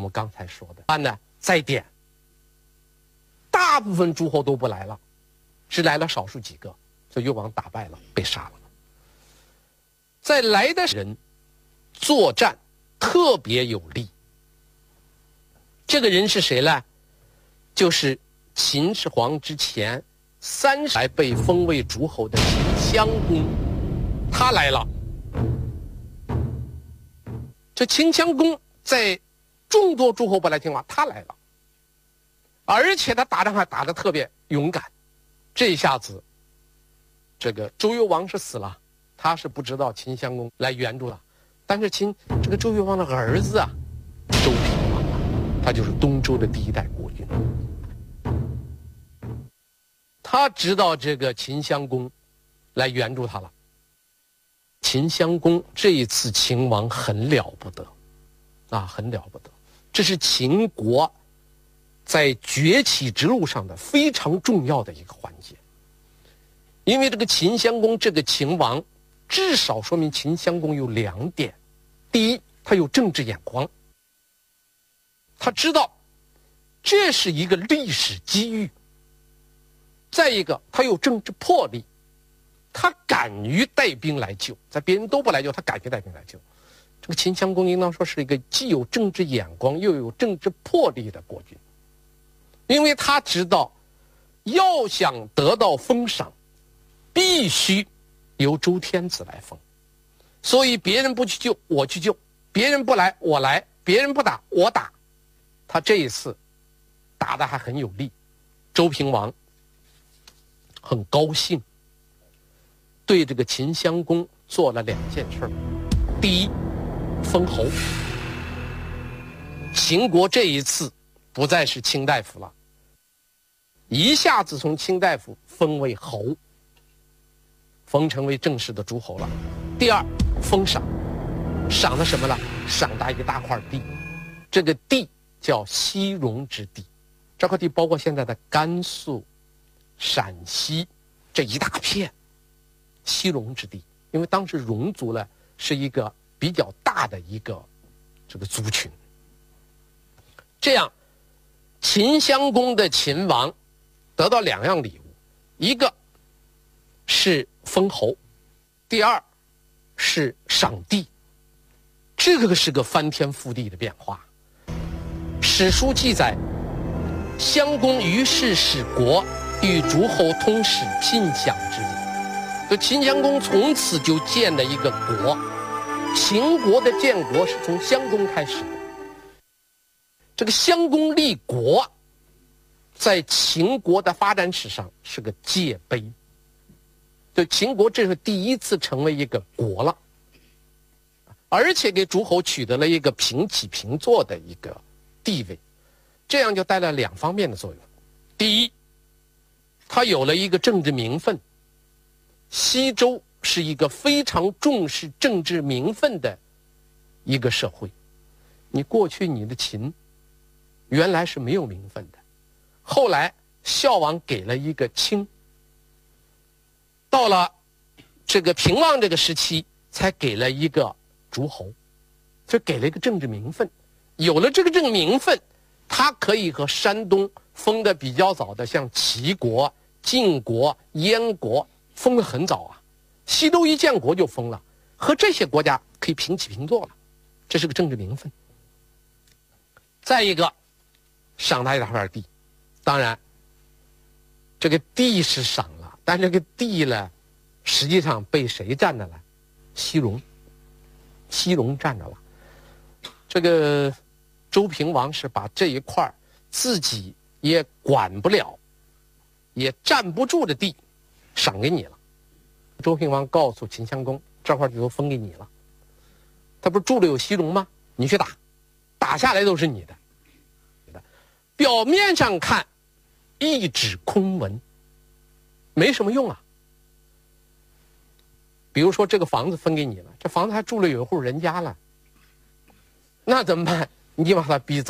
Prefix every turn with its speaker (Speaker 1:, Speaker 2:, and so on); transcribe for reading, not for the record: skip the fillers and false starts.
Speaker 1: 们刚才说的。他呢再点，大部分诸侯都不来了，只来了少数几个，所以越王打败了，被杀了。在来的人作战特别有力。这个人是谁呢？就是秦始皇之前30来被封为诸侯的秦襄公，他来了。这秦襄公在众多诸侯不来听话，他来了，而且他打仗还打得特别勇敢。这一下子，这个周幽王是死了，他是不知道秦襄公来援助了，但是这个周幽王的儿子啊，周平王啊，他就是东周的第一代国君。他知道这个秦襄公来援助他了。秦襄公这一次秦王很了不得啊，很了不得。这是秦国在崛起之路上的非常重要的一个环节。因为这个秦襄公这个秦王，至少说明秦襄公有2点：第一，他有政治眼光，他知道这是一个历史机遇；再一个，他有政治魄力，他敢于带兵来救，在别人都不来救，他敢于带兵来救。这个秦襄公应当说是一个既有政治眼光又有政治魄力的国君，因为他知道要想得到封赏，必须由周天子来封，所以别人不去救我去救，别人不来我来，别人不打我打。他这一次打得还很有力，周平王很高兴，对这个秦襄公做了2件事。第一，封侯。秦国这一次不再是卿大夫了，一下子从卿大夫封为侯，封成为正式的诸侯了。第二，封赏，赏的什么呢？赏他一大块地，这个地叫西戎之地，这块地包括现在的甘肃、陕西这一大片西戎之地，因为当时戎族呢是一个比较大的一个这个族群。这样，秦襄公的秦王得到2样礼物，一个是封侯，第二是赏地。这个是个翻天覆地的变化。史书记载，襄公于是使国与诸侯通使聘享之礼。就秦襄公从此就建了一个国，秦国的建国是从襄公开始的。这个襄公立国，在秦国的发展史上是个界碑。就秦国这是第一次成为一个国了，而且给诸侯取得了一个平起平坐的一个地位，这样就带来2方面的作用。第一，他有了一个政治名分。西周是一个非常重视政治名分的一个社会。你过去你的秦原来是没有名分的，后来孝王给了一个卿，到了这个平王这个时期才给了一个诸侯，就给了一个政治名分。有了这个政治名分，他可以和山东封的比较早的像齐国、晋国、燕国封得很早啊，西周一建国就封了，和这些国家可以平起平坐了，这是个政治名分。再一个，赏他一大块地，当然这个地是赏了，但这个地呢实际上被谁占着了？西戎占着了。这个周平王是把这一块自己也管不了也站不住的地赏给你了。周平王告诉秦襄公，这块地都分给你了，他不是住了有西戎吗？你去打，打下来都是你的。表面上看一纸空文，没什么用啊。比如说这个房子分给你了，这房子还住了有一户人家了，那怎么办？你把他逼走。